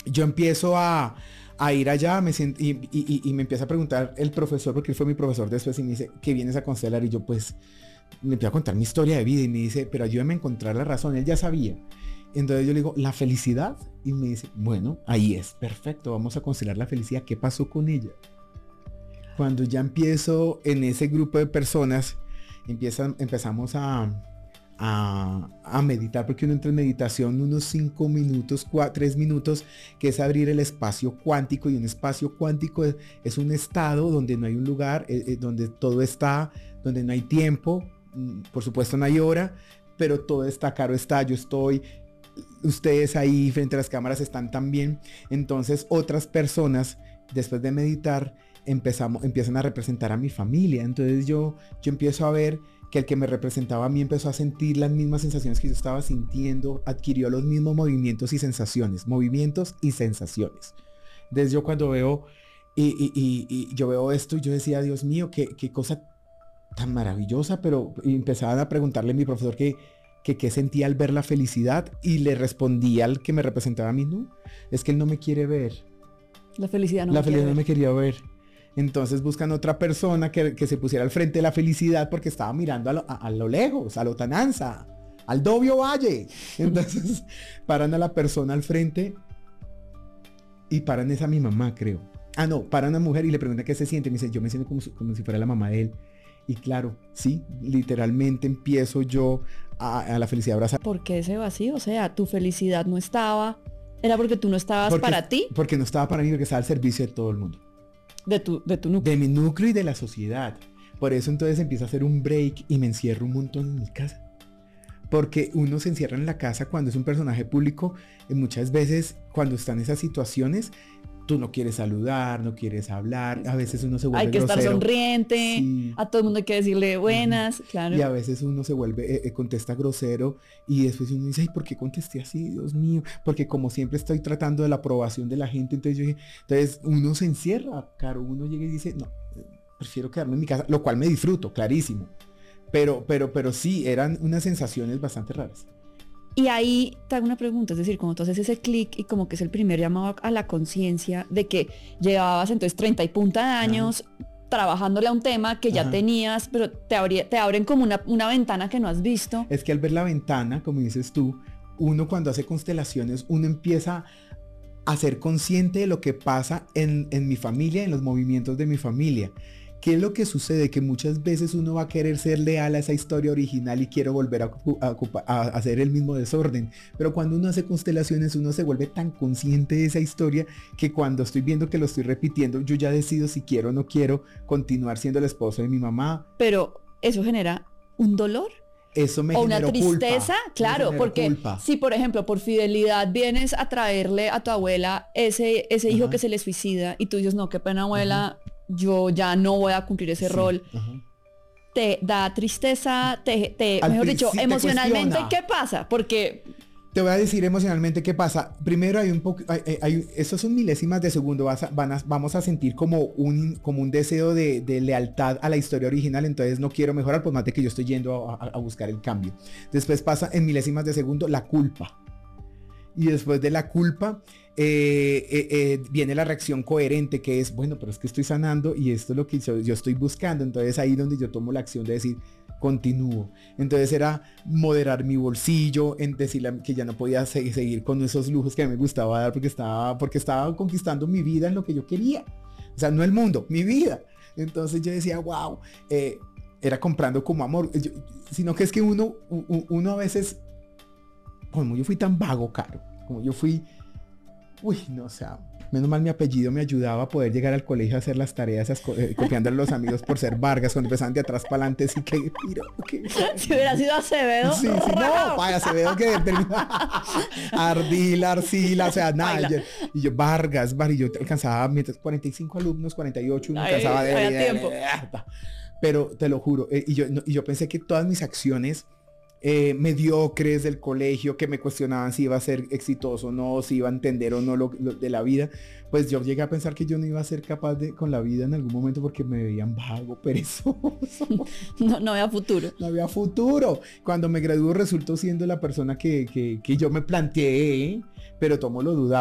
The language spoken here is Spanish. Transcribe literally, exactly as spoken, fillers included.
yo empiezo a, a ir allá me siento, y, y, y me empieza a preguntar el profesor, porque él fue mi profesor después, y me dice, ¿qué vienes a constelar? Y yo pues me empiezo a contar mi historia de vida y me dice, pero ayúdame a encontrar la razón. Él ya sabía. Entonces yo le digo, ¿la felicidad? Y me dice, bueno, ahí es, perfecto, vamos a constelar la felicidad. ¿Qué pasó con ella? Cuando ya empiezo en ese grupo de personas, empiezan, empezamos a, a, a meditar, porque uno entra en meditación unos cinco minutos, tres minutos, que es abrir el espacio cuántico, y un espacio cuántico es, es un estado donde no hay un lugar, eh, eh, donde todo está, donde no hay tiempo, por supuesto no hay hora, pero todo está, claro está, yo estoy, ustedes ahí frente a las cámaras están también. Entonces otras personas, después de meditar, empezamos, empiezan a representar a mi familia. Entonces yo, yo empiezo a ver que el que me representaba a mí empezó a sentir las mismas sensaciones que yo estaba sintiendo, adquirió los mismos movimientos y sensaciones, movimientos y sensaciones. Entonces yo cuando veo, y, y, y, y yo veo esto, yo decía, Dios mío, qué, qué cosa tan maravillosa, pero y empezaban a preguntarle a mi profesor que que qué sentía al ver la felicidad, y le respondía al que me representaba a mí, no, es que él no me quiere ver. La felicidad no La me felicidad quiere no ver. me quería ver. Entonces buscan otra persona que, que se pusiera al frente de la felicidad, porque estaba mirando a lo, a, a lo lejos, a Lotananza, al Dobio Valle. Entonces paran a la persona al frente y paran esa mi mamá, creo. Ah, no, paran a una mujer y le preguntan qué se siente. Me dice, yo me siento como, como si fuera la mamá de él. Y claro, sí, literalmente empiezo yo a, a la felicidad abrazar. ¿Por qué ese vacío? O sea, tu felicidad no estaba, era porque tú no estabas Porque, para ti. Porque no estaba para mí, porque estaba al servicio de todo el mundo. De tu, de tu núcleo. De mi núcleo y de la sociedad. Por eso entonces empiezo a hacer un break y me encierro un montón en mi casa. Porque uno se encierra en la casa cuando es un personaje público, y muchas veces cuando están esas situaciones, tú no quieres saludar, no quieres hablar, a veces uno se vuelve Hay que grosero. estar sonriente, Sí. a todo el mundo hay que decirle buenas, uh-huh. Claro. Y a veces uno se vuelve, eh, eh, contesta grosero, y después uno dice, ay, ¿por qué contesté así? Dios mío, porque como siempre estoy tratando de la aprobación de la gente, entonces yo dije, entonces uno se encierra, claro, uno llega y dice, no, prefiero quedarme en mi casa, lo cual me disfruto, clarísimo, pero, pero, pero sí, eran unas sensaciones bastante raras. Y ahí te hago una pregunta, es decir, como tú haces ese clic y como que es el primer llamado a la conciencia de que llevabas entonces treinta y punta de años Ajá. trabajándole a un tema que ya Ajá. tenías, pero te, abrí, te abren como una, una ventana que no has visto. Es que al ver la ventana, como dices tú, uno cuando hace constelaciones, uno empieza a ser consciente de lo que pasa en, en mi familia, en los movimientos de mi familia. ¿Qué es lo que sucede? Que muchas veces uno va a querer ser leal a esa historia original y quiero volver a, a, a, a hacer el mismo desorden. Pero cuando uno hace constelaciones, uno se vuelve tan consciente de esa historia que cuando estoy viendo que lo estoy repitiendo, yo ya decido si quiero o no quiero continuar siendo el esposo de mi mamá. Pero eso genera un dolor. Eso me o una tristeza, culpa. claro, porque culpa. Si por ejemplo por fidelidad vienes a traerle a tu abuela ese, ese hijo Ajá. que se le suicida y tú dices, no, qué pena abuela, Ajá. yo ya no voy a cumplir ese sí. rol, Ajá. te da tristeza, te, te mejor dicho, sí, emocionalmente, ¿qué pasa? Porque... Te voy a decir emocionalmente qué pasa. Primero hay un poco, hay, hay, esos son milésimas de segundo, vas a, van a, vamos a sentir como un, como un deseo de, de lealtad a la historia original, entonces no quiero mejorar, pues más de que yo estoy yendo a, a, a buscar el cambio. Después pasa en milésimas de segundo la culpa. Y después de la culpa eh, eh, eh, viene la reacción coherente, que es, bueno, pero es que estoy sanando y esto es lo que yo, yo estoy buscando. Entonces ahí donde yo tomo la acción de decir, continúo. Entonces era moderar mi bolsillo, en decirle que ya no podía se- seguir con esos lujos que me gustaba dar porque estaba, porque estaba conquistando mi vida en lo que yo quería. O sea, no el mundo, mi vida. Entonces yo decía, wow, eh, era comprando como amor. Yo, sino que es que uno, uno a veces... Como yo fui tan vago, Caro, como yo fui, uy, no, o sea, menos mal mi apellido me ayudaba a poder llegar al colegio a hacer las tareas, eh, copiándole a los amigos por ser Vargas, cuando empezaban de atrás para adelante, sí que, mira, okay, si hubiera sido Acevedo, sí, sí, no, vaya, Acevedo que Ardila, Arcila, o sea, nada, yo, y yo, Vargas, Vargas, y yo alcanzaba, mientras cuarenta y cinco alumnos, cuarenta y ocho, uno Ay, alcanzaba de, de, de, tiempo. de, de, pero te lo juro, eh, y, yo, no, y yo pensé que todas mis acciones Eh, mediocres del colegio que me cuestionaban si iba a ser exitoso o no, si iba a entender o no lo, lo de la vida, pues yo llegué a pensar que yo no iba a ser capaz de con la vida en algún momento porque me veían vago, perezoso. No, no había futuro. No había futuro. Cuando me graduó resultó siendo la persona que, que, que yo me planteé, pero tomo lo dudaba.